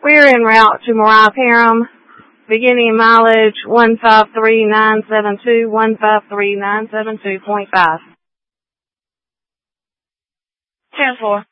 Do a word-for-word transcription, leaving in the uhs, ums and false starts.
We're en route to Mariah Parham, beginning mileage one five three nine seven two, one five three nine seven two point five. ten four.